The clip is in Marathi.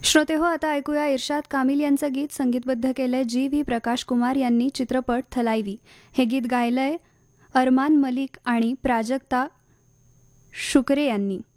श्रोते हो, आता ऐकूया इर्शाद कामिल यांचं गीत संगीतबद्ध केलंय जी प्रकाश कुमार यांनी. चित्रपट थलाइवी. हे गीत गायलंय अरमान मलिक आणि प्राजक्ता शुक्रे यांनी.